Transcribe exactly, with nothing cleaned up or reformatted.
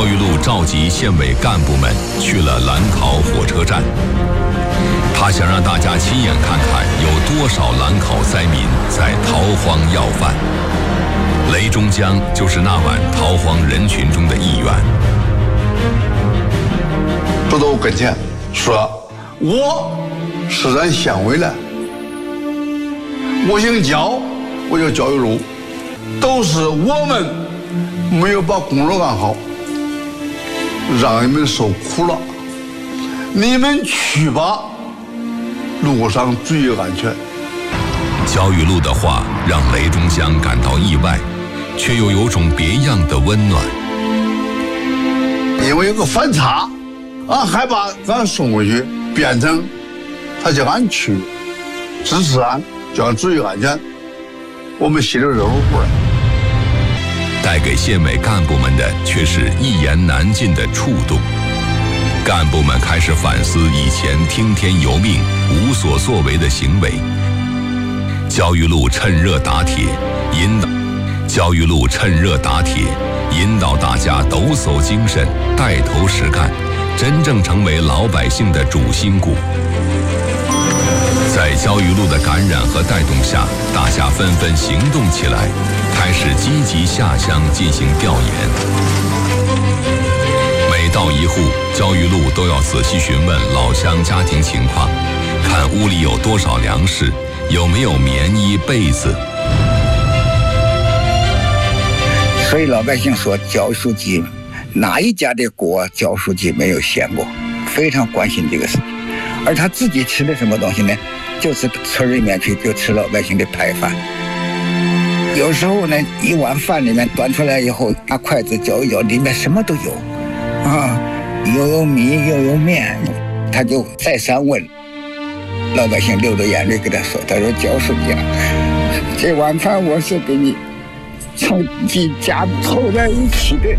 焦裕禄召集县委干部们去了兰考火车站，他想让大家亲眼看看有多少兰考灾民在逃荒要饭。雷中江就是那晚逃荒人群中的一员。 走到我跟前说：“我是咱县委的，我姓焦，我叫焦裕禄，都是我们没有把工作干好，让你们受苦了。你们去吧，路上注意安全。” 焦裕禄的话让雷中江感到意外，却又有种别样的温暖。 因为有个反差，俺害怕俺送回去变成他叫俺去支持俺，叫俺注意安全，我们心里热乎乎的。 带给县委干部们的却是一言难尽的触动。干部们开始反思以前听天由命、无所作为的行为。焦裕禄趁热打铁，引导焦裕禄趁热打铁，引导大家抖擞精神，带头实干，真正成为老百姓的主心骨。在焦裕禄的感染和带动下，大家纷纷行动起来，开始积极下乡进行调研。每到一户，焦裕禄都要仔细询问老乡家庭情况，看屋里有多少粮食，有没有棉衣被子。 所以老百姓说，焦书记哪一家的锅焦书记没有掀过，非常关心这个事情。而他自己吃的什么东西呢？就是村里面去就吃老百姓的派饭。有时候呢，一碗饭里面端出来以后，拿筷子搅一搅，里面什么都有，啊，又有米又有面。他就再三问老百姓，流着眼泪跟他说：“他说焦书记啊，这碗饭我是给你从几家凑在一起的。”